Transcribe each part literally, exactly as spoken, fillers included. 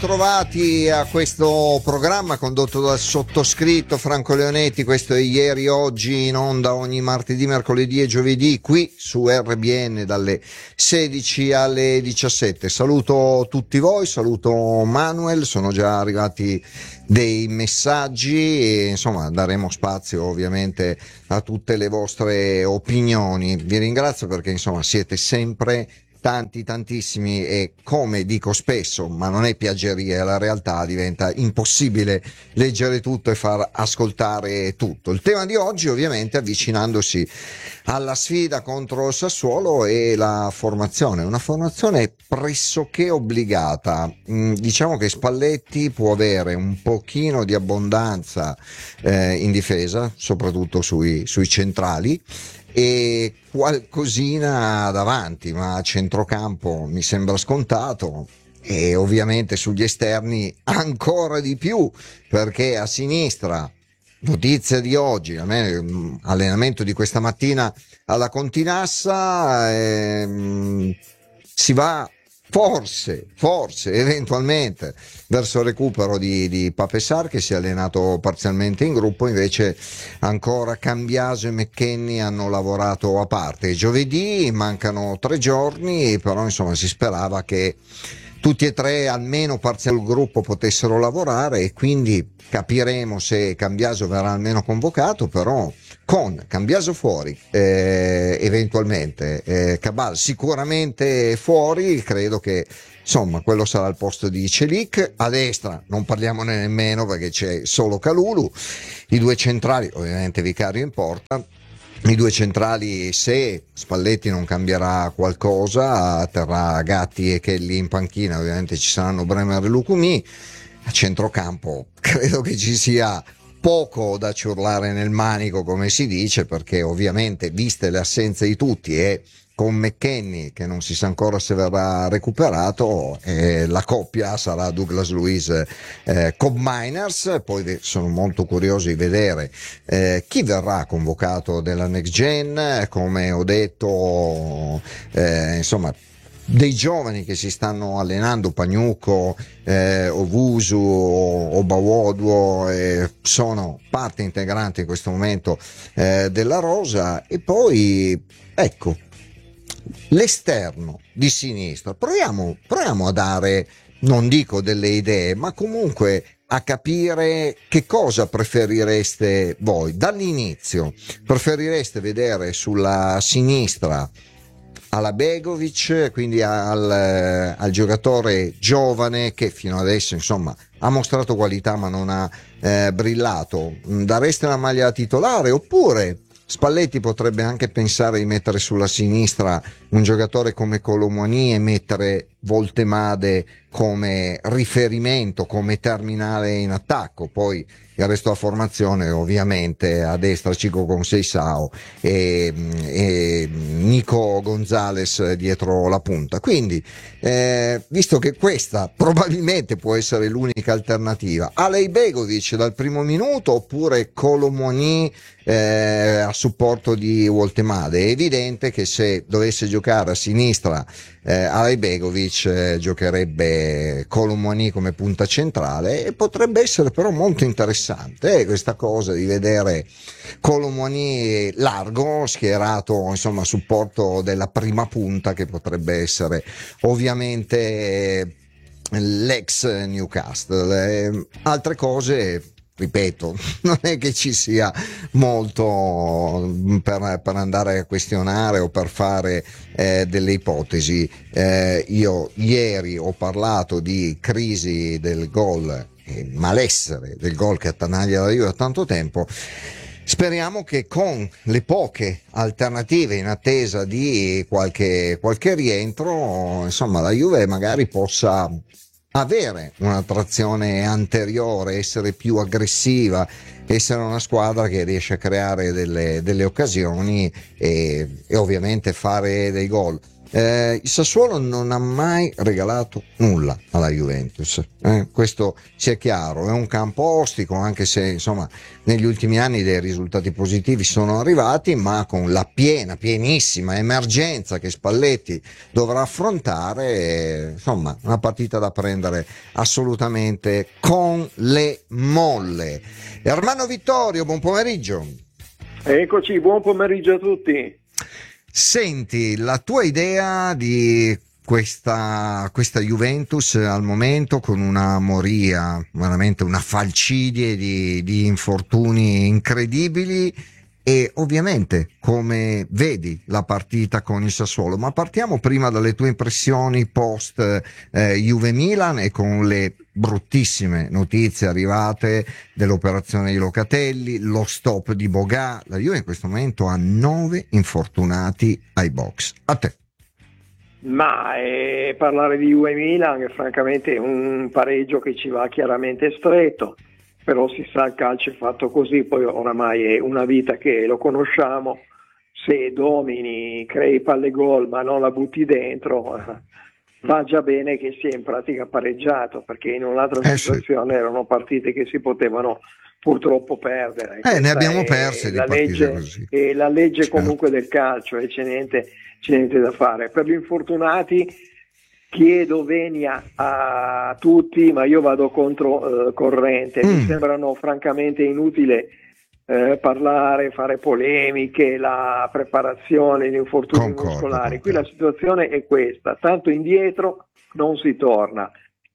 Trovati a questo programma condotto dal sottoscritto Franco Leonetti. Questo è Ieri Oggi, in onda ogni martedì, mercoledì e giovedì qui su R B N dalle sedici alle diciassette. Saluto tutti voi, saluto Manuel, sono già arrivati dei messaggi e insomma daremo spazio ovviamente a tutte le vostre opinioni. Vi ringrazio perché insomma siete sempre tanti tantissimi e, come dico spesso, ma non è piaggeria, la realtà, diventa impossibile leggere tutto e far ascoltare tutto. Il tema di oggi, ovviamente, avvicinandosi alla sfida contro il Sassuolo, è la formazione, una formazione pressoché obbligata. Mm, diciamo che Spalletti può avere un pochino di abbondanza eh, in difesa, soprattutto sui, sui centrali, e qualcosina davanti, ma a centrocampo mi sembra scontato, e ovviamente sugli esterni ancora di più, perché a sinistra, notizia di oggi, almeno allenamento di questa mattina alla Continassa, ehm, si va forse, forse, eventualmente verso il recupero di, di Pape Sarr, che si è allenato parzialmente in gruppo. Invece ancora Cambiaso e McKennie hanno lavorato a parte. Giovedì mancano tre giorni, però insomma si sperava che tutti e tre, almeno parzialmente il gruppo, potessero lavorare, e quindi capiremo se Cambiaso verrà almeno convocato. Però con Cambiaso fuori, eh, eventualmente eh, Cabal sicuramente fuori, credo che insomma quello sarà il posto di Celik. A destra non parliamone nemmeno, perché c'è solo Kalulu. I due centrali, ovviamente Vicario in porta. I due centrali, se Spalletti non cambierà qualcosa, terrà Gatti e Kelly in panchina. Ovviamente ci saranno Bremer e Lucumi. A centrocampo credo che ci sia poco da ciurlare nel manico, come si dice, perché ovviamente, viste le assenze di tutti, e con McKennie che non si sa ancora se verrà recuperato, eh, la coppia sarà Douglas Luiz eh, Cobb Miners. Poi sono molto curioso di vedere eh, chi verrà convocato della Next Gen. Come ho detto, eh, insomma, dei giovani che si stanno allenando, Pagnucco, eh, Ovusu, Obawoduo, eh, sono parte integrante in questo momento eh, della rosa. E poi ecco l'esterno di sinistra, proviamo, proviamo a dare, non dico delle idee, ma comunque a capire che cosa preferireste voi dall'inizio. Preferireste vedere sulla sinistra alla Begovic, quindi al, al giocatore giovane che fino adesso insomma ha mostrato qualità ma non ha eh, brillato? Dareste la maglia titolare? Oppure Spalletti potrebbe anche pensare di mettere sulla sinistra un giocatore come Colomoni e mettere Voltemade come riferimento, come terminale in attacco? Poi il resto della formazione, ovviamente, a destra Chico Conceição e, e Nico Gonzalez dietro la punta. Quindi eh, visto che questa probabilmente può essere l'unica alternativa, Alej Begovic dal primo minuto oppure Colomoni eh, a supporto di Voltemade? È evidente che se dovesse giocare a sinistra eh, Alej Begovic eh, giocherebbe Colomoni come punta centrale, e potrebbe essere però molto interessante eh, questa cosa di vedere Colomoni largo, schierato insomma a supporto della prima punta, che potrebbe essere ovviamente eh, l'ex Newcastle. Eh, altre cose, ripeto, non è che ci sia molto per, per andare a questionare o per fare eh, delle ipotesi. Eh, io ieri ho parlato di crisi del gol, e malessere del gol che attanaglia la Juve da tanto tempo. Speriamo che con le poche alternative in attesa di qualche, qualche rientro, insomma, la Juve magari possa avere una trazione anteriore, essere più aggressiva, essere una squadra che riesce a creare delle, delle occasioni e, e ovviamente fare dei gol. Eh, il Sassuolo non ha mai regalato nulla alla Juventus, eh, questo sia chiaro, è un campo ostico, anche se insomma negli ultimi anni dei risultati positivi sono arrivati, ma con la piena, pienissima emergenza che Spalletti dovrà affrontare, eh, insomma una partita da prendere assolutamente con le molle. Armando Vittorio, buon pomeriggio. Eccoci, buon pomeriggio a tutti. Senti, la tua idea di questa, questa Juventus al momento, con una moria, veramente una falcidie di, di infortuni incredibili, e ovviamente come vedi la partita con il Sassuolo, ma partiamo prima dalle tue impressioni post eh, Juve Milan e con le bruttissime notizie arrivate dell'operazione di Locatelli, lo stop di Boga. La Juve in questo momento ha nove infortunati ai box. A te. Ma eh, parlare di Juve Milan è francamente un pareggio che ci va chiaramente stretto, però si sa, il calcio è fatto così, poi oramai è una vita che lo conosciamo, se domini, crei palle gol ma non la butti dentro, va già bene che sia in pratica pareggiato, perché in un'altra eh situazione sì. erano partite che si potevano purtroppo perdere. Eh, ne abbiamo è perse di la partite legge, così. è la legge Certo. Comunque del calcio, e c'è niente, c'è niente da fare. Per gli infortunati chiedo venia a tutti, ma io vado contro eh, corrente. Mm. Mi sembrano francamente inutile eh, parlare, fare polemiche, la preparazione, gli infortuni Concordo, muscolari. concordo. Qui la situazione è questa: tanto indietro non si torna.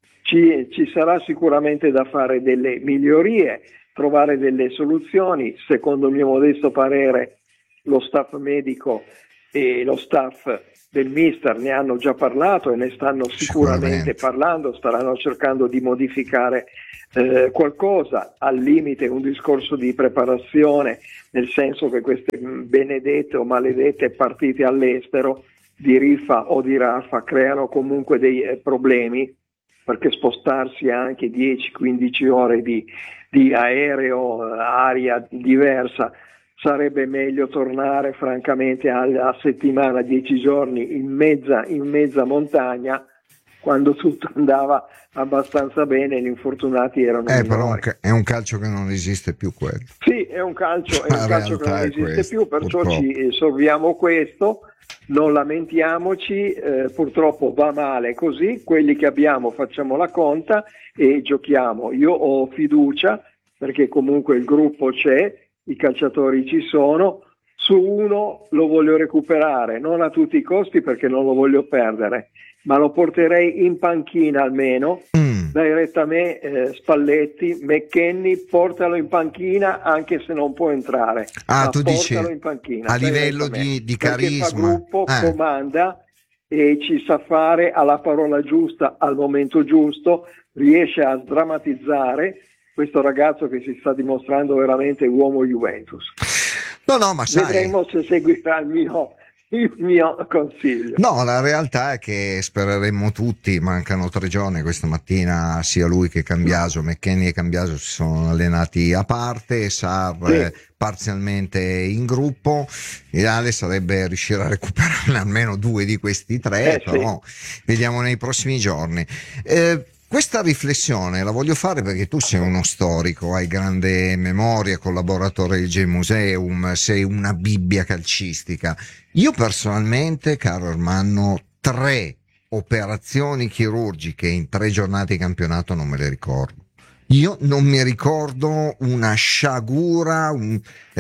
Ci, ci sarà sicuramente da fare delle migliorie, trovare delle soluzioni. Secondo il mio modesto parere, lo staff medico e lo staff del mister ne hanno già parlato e ne stanno sicuramente, Sicuramente. parlando, staranno cercando di modificare eh, qualcosa, al limite un discorso di preparazione, nel senso che queste benedette o maledette partite all'estero di rifa o di raffa creano comunque dei eh, problemi, perché spostarsi anche dieci quindici ore di, di aereo, aria diversa, sarebbe meglio tornare francamente a, a settimana, dieci giorni in mezza, in mezza montagna, quando tutto andava abbastanza bene e gli infortunati erano Eh, minori. però un ca- è un calcio che non esiste più quello. Sì, è un calcio, è La un calcio che non realtà è esiste questa, più, perciò purtroppo. ci sorviamo questo, non lamentiamoci, eh, purtroppo va male così, quelli che abbiamo facciamo la conta e giochiamo. Io ho fiducia, perché comunque il gruppo c'è, i calciatori ci sono, su uno lo voglio recuperare, non a tutti i costi perché non lo voglio perdere, ma lo porterei in panchina almeno. Mm. Dai retta a me, eh, Spalletti, McKennie, portalo in panchina anche se non può entrare. Ah, ma tu dici portalo in panchina, a dai livello retta a me, di, di perché carisma. fa gruppo, Eh. comanda e ci sa fare, ha la parola giusta al momento giusto, riesce a sdrammatizzare questo ragazzo che si sta dimostrando veramente uomo Juventus. No, no, ma sai. Vedremo se seguirà il mio, il mio consiglio. No, la realtà è che spereremmo tutti, mancano tre giorni, questa mattina sia lui che Cambiaso, McKennie e Cambiaso si sono allenati a parte, Sarr Sì. eh, parzialmente in gruppo. L'ideale sarebbe riuscire a recuperarne almeno due di questi tre, Eh, sì. però vediamo nei prossimi giorni. Eh, Questa riflessione la voglio fare perché tu sei uno storico, hai grande memoria, collaboratore del G-Museum, sei una Bibbia calcistica. Io personalmente, caro Ermanno, tre operazioni chirurgiche in tre giornate di campionato non me le ricordo. Io non mi ricordo una sciagura, un,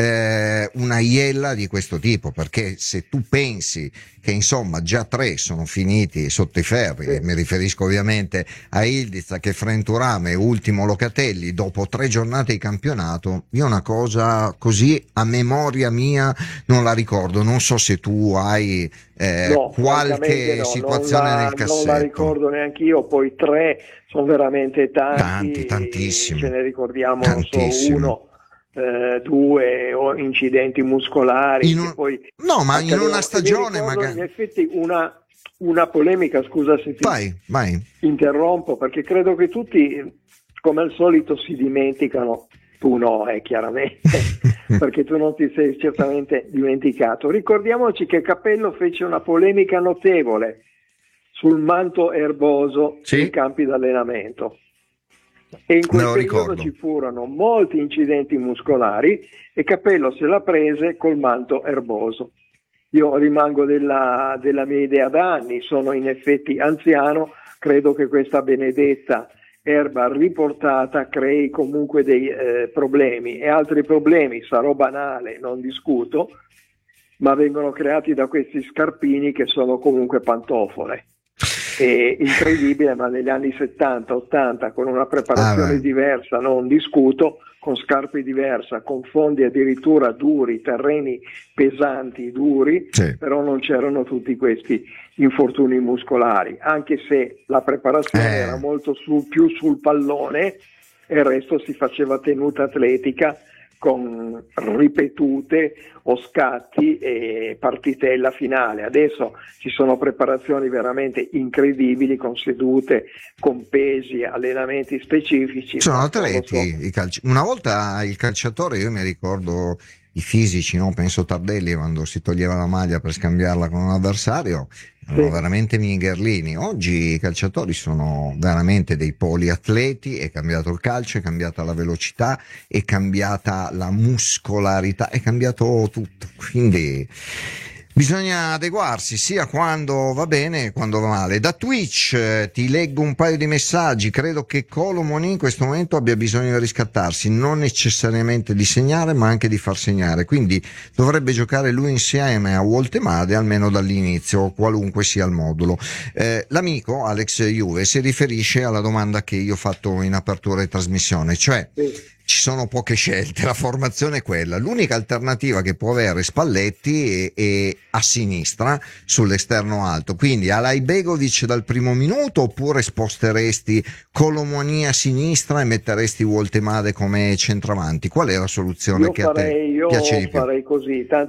eh, una iella di questo tipo, perché se tu pensi che insomma già tre sono finiti sotto i ferri, e mi riferisco ovviamente a Ildiz, che Frenturame e ultimo Locatelli, dopo tre giornate di campionato, io una cosa così a memoria mia non la ricordo. Non so se tu hai eh, No, qualche no, situazione non la, nel cassetto. Non la ricordo neanche io, poi tre sono veramente tanti, Tanti, tantissimi. ce ne ricordiamo Tantissimi. non so, uno, eh, due o incidenti muscolari. In che un- poi No, ma in accadevano. una E mi stagione ricordo, magari. in effetti una, una polemica, scusa se ti Vai, vai. interrompo, perché credo che tutti, come al solito, si dimenticano, tu no, eh, chiaramente, perché tu non ti sei certamente dimenticato. Ricordiamoci che Capello fece una polemica notevole sul manto erboso sì, nei campi d'allenamento, e in quel periodo ricordo. Ci furono molti incidenti muscolari e Capello se la prese col manto erboso. Io rimango della, della mia idea da anni, sono in effetti anziano, credo che questa benedetta erba riportata crei comunque dei eh, problemi, e altri problemi, sarò banale, non discuto, ma vengono creati da questi scarpini che sono comunque pantofole. È incredibile, ma negli anni settanta ottanta, con una preparazione ah, diversa, non discuto, con scarpe diverse, con fondi addirittura duri, terreni pesanti, duri, sì, però non c'erano tutti questi infortuni muscolari, anche se la preparazione eh. era molto su, più sul pallone, e il resto si faceva tenuta atletica con ripetute o scatti e partitella finale. Adesso ci sono preparazioni veramente incredibili, con sedute, con pesi, allenamenti specifici. Sono ma atleti non lo so. i calci- una volta il calciatore, io mi ricordo i fisici, no? Penso Tardelli, quando si toglieva la maglia per scambiarla con un avversario, erano Sì. veramente mingherlini. Oggi i calciatori sono veramente dei poliatleti, è cambiato il calcio, è cambiata la velocità, è cambiata la muscolarità, è cambiato tutto, quindi bisogna adeguarsi sia quando va bene che quando va male. Da Twitch eh, ti leggo un paio di messaggi. Credo che Kolo Muani in questo momento abbia bisogno di riscattarsi, non necessariamente di segnare ma anche di far segnare, quindi dovrebbe giocare lui insieme a Woltemade almeno dall'inizio, qualunque sia il modulo. Eh, l'amico Alex Juve si riferisce alla domanda che io ho fatto in apertura di trasmissione, cioè Sì. ci sono poche scelte, la formazione è quella, l'unica alternativa che può avere Spalletti è, è a sinistra sull'esterno alto, quindi Alaibegovic dal primo minuto, oppure sposteresti Kolo Muani a sinistra e metteresti Woltemade come centravanti? Qual è la soluzione Io che a te farei, io piace di più? farei così, tanto